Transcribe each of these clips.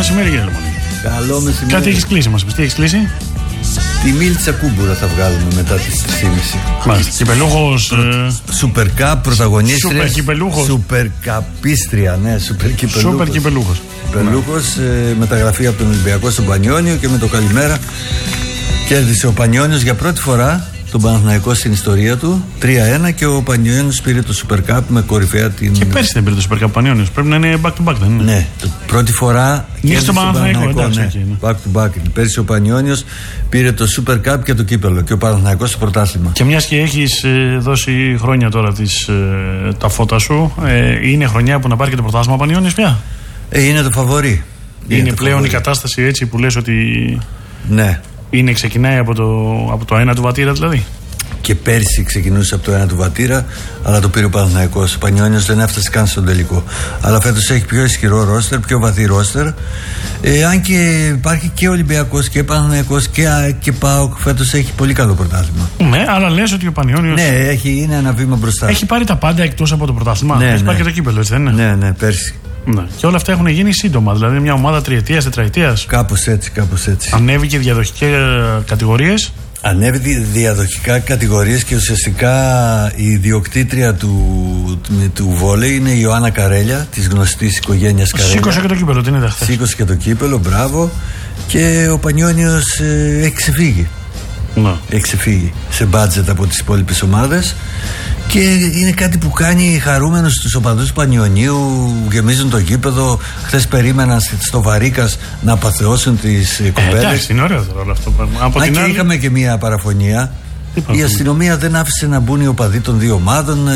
μεσημέρι, κύριε Λεμονή. Καλό μεσημέρι. Κάτι έχεις κλείσει, μας πεις, τι έχεις κλείσει? Τη Μίλτσα Κούμπουρα θα βγάλουμε μετά τις 3.30. Μάλιστα. Κυπελούχος. Σούπερ Καπ, πρωταγωνίστρια. Σούπερ κυπελούχος. Σούπερ Καπίστρια, ναι, σούπερ κυπελούχος. Σούπερ κυπελούχος. Κυπελούχος, μεταγραφή από τον Ολυμπιακό στον Πανιόνιο και με το καλημέρα κέρδισε ο Πανιόνιος για πρώτη φορά τον Παναθηναϊκό στην ιστορία του 3-1 και ο Πανιόνιος πήρε το Super Cup με κορυφαία την. Και πέρσι δεν πήρε το Super Cup Πανιόνιος. Πρέπει να είναι back to back, δεν είναι? Ναι, πρώτη φορά νίκησε τον Παναθηναϊκό. Ναι. Back to back. Πέρσι ο Πανιόνιος πήρε το Super Cup και το κύπελο και ο Παναθηναϊκός το πρωτάθλημα. Και μιας και έχεις δώσει χρόνια τώρα τα φώτα σου, είναι χρονιά που να πάρει και το πρωτάθλημα ο Πανιόνιος πια. Είναι το φαβορί. Είναι πλέον η κατάσταση έτσι που λες ότι. Ναι. Ξεκινάει από το 1 του Βατήρα δηλαδή. Και πέρσι ξεκινούσε από το 1 του Βατήρα, αλλά το πήρε ο Παναθηναϊκός. Ο Πανιόνιος δεν έφτασε καν στον τελικό. Αλλά φέτος έχει πιο ισχυρό ρόστερ, πιο βαθύ ρόστερ. Αν και υπάρχει και Ολυμπιακός και Παναθηναϊκός και ΠΑΟΚ, φέτος έχει πολύ καλό πρωτάθλημα. Ναι, αλλά λες ότι ο Πανιόνιος. Ναι, είναι ένα βήμα μπροστά. Έχει πάρει τα πάντα εκτός από το πρωτάθλημα. Ναι, έχει πάρει και το κύπελο, έτσι δεν είναι? Ναι, πέρσι. Ναι. Και όλα αυτά έχουν γίνει σύντομα. Δηλαδή μια ομάδα τριετίας, τετραετίας. Κάπως έτσι. Ανέβηκε διαδοχικές κατηγορίες. Ανέβηκε διαδοχικά κατηγορίες και ουσιαστικά η ιδιοκτήτρια του βόλεϊ είναι η Ιωάννα Καρέλια, της γνωστής οικογένειας Καρέλια. Σήκωσε και το κύπελο, την είδα χθες. Σήκωσε και το κύπελο, μπράβο. Και ο Πανιόνιος έχει ξεφύγει. Ναι. Έχει ξεφύγει σε μπάτζετ από τις υπόλοιπες ομάδες. Και είναι κάτι που κάνει χαρούμενους τους οπαδούς Πανιωνίου, γεμίζουν το γήπεδο. Χθες περίμεναν στο Βαρίκας να απαθεώσουν τις κοπέλες. Εντάξει, είναι ωραίο τώρα όλο αυτό. Και είχαμε και μια παραφωνία. Η αστυνομία δεν άφησε να μπουν οι οπαδοί των δύο ομάδων.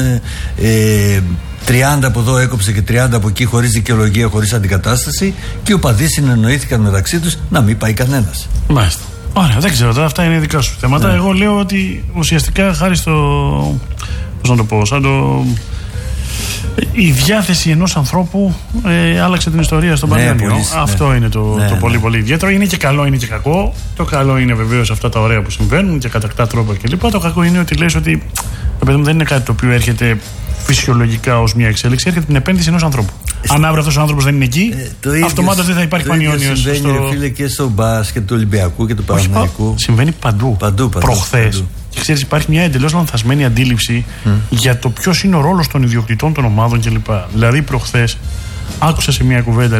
30 από εδώ έκοψε και 30 από εκεί, χωρίς δικαιολογία, χωρίς αντικατάσταση. Και οι οπαδοί συνεννοήθηκαν μεταξύ τους να μην πάει κανένας. Μάλιστα. Ωραία, δεν ξέρω τώρα, αυτά είναι δικά σου θέματα. Ναι. Εγώ λέω ότι ουσιαστικά χάρη στο. Πώς να το πω, η διάθεση ενός ανθρώπου άλλαξε την ιστορία στον Πανιόνιο. Αυτό είναι το πολύ πολύ ιδιαίτερο. Είναι και καλό, είναι και κακό. Το καλό είναι βεβαίως αυτά τα ωραία που συμβαίνουν και κατακτά τρόπο κλπ. Το κακό είναι ότι λες ότι δεν είναι κάτι το οποίο έρχεται φυσιολογικά ως μια εξέλιξη, έρχεται την επένδυση ενός ανθρώπου. Αν αύριο αυτός ο άνθρωπος δεν είναι εκεί, αυτομάτως δεν θα υπάρχει Πανιόνιος. Συμβαίνει, φίλε, και στο μπάσκετ του Ολυμπιακού και του Παναθηναϊκού. Συμβαίνει παντού. Προχθές. Και ξέρεις, υπάρχει μια εντελώς λανθασμένη αντίληψη για το ποιος είναι ο ρόλος των ιδιοκτητών των ομάδων κλπ. Δηλαδή, προχθές άκουσα σε μια κουβέντα,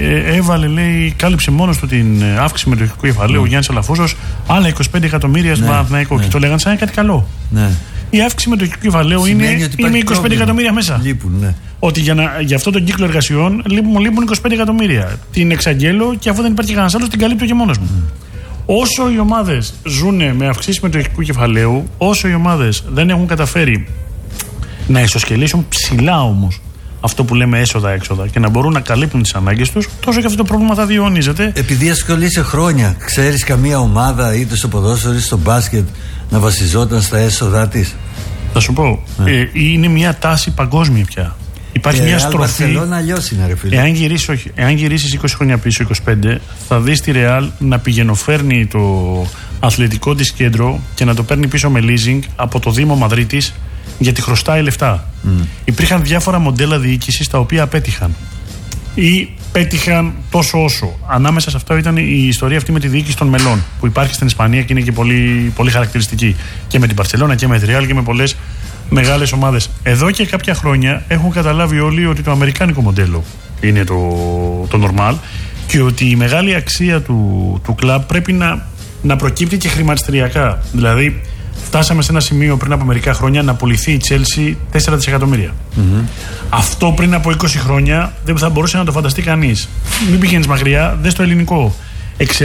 κάλυψε μόνος του την αύξηση μετοχικού κεφαλαίου ο Γιάννης Αλαφούζος, άλλα 25 εκατομμύρια στον Παναθηναϊκό. Και το λέγανε σαν κάτι καλό. Η αύξηση μετοχικού κεφαλαίου είναι 25 εκατομμύρια μέσα. Λείπουν, ότι για αυτό τον κύκλο εργασιών λείπουν 25 εκατομμύρια. Την εξαγγέλω και αφού δεν υπάρχει κανένας άλλος, την καλύπτω και μόνος μου. Όσο οι ομάδες ζουν με αυξήσεις μετοχικού κεφαλαίου, όσο οι ομάδες δεν έχουν καταφέρει να ισοσκελίσουν ψηλά όμως αυτό που λέμε έσοδα-έξοδα και να μπορούν να καλύπτουν τις ανάγκες τους, τόσο και αυτό το πρόβλημα θα διαιωνίζεται. Επειδή ασχολείσαι χρόνια, ξέρεις καμία ομάδα είτε στο ποδόσφαιρο είτε στο μπάσκετ να βασιζόταν στα έσοδά της? Θα σου πω, είναι μια τάση παγκόσμια πια. Υπάρχει μια στροφή. Αλλιώς είναι, ρε φίλε. Εάν γυρίσεις 20 χρόνια πίσω, 25, θα δεις τη Real να πηγαινοφέρνει το αθλητικό της κέντρο και να το παίρνει πίσω με leasing από το Δήμο Μαδρίτης, γιατί χρωστάει λεφτά. Υπήρχαν διάφορα μοντέλα διοίκησης τα οποία απέτυχαν ή πέτυχαν τόσο όσο. Ανάμεσα σε αυτό ήταν η ιστορία αυτή με τη διοίκηση των μελών που υπάρχει στην Ισπανία και είναι και πολύ, πολύ χαρακτηριστική. Και με την Μπαρσελόνα και με τη Real και με πολλές μεγάλες ομάδες. Εδώ και κάποια χρόνια έχουν καταλάβει όλοι ότι το αμερικάνικο μοντέλο είναι το normal και ότι η μεγάλη αξία του κλαμπ πρέπει να προκύπτει και χρηματιστηριακά. Δηλαδή, φτάσαμε σε ένα σημείο πριν από μερικά χρόνια να πουληθεί η Chelsea 4 δισεκατομμύρια. Αυτό πριν από 20 χρόνια δεν θα μπορούσε να το φανταστεί κανείς. Μην πηγαίνεις μακριά, δες το ελληνικό.